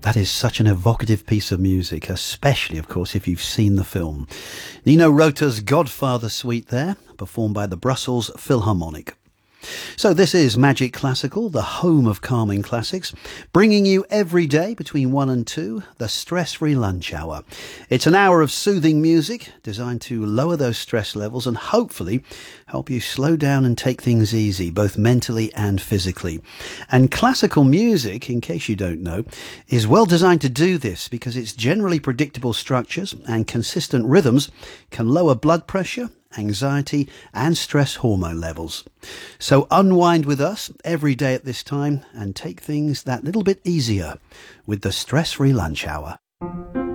That is such an evocative piece of music, especially, of course, if you've seen the film. Nino Rota's Godfather Suite there, performed by the Brussels Philharmonic. So this is Magic Classical, the home of calming classics, bringing you every day between 1 and 2, the stress-free lunch hour. It's an hour of soothing music designed to lower those stress levels and hopefully help you slow down and take things easy, both mentally and physically. And classical music, in case you don't know, is well designed to do this because its generally predictable structures and consistent rhythms can lower blood pressure, anxiety and stress hormone levels. So unwind with us every day at this time and take things that little bit easier with the stress-free lunch hour.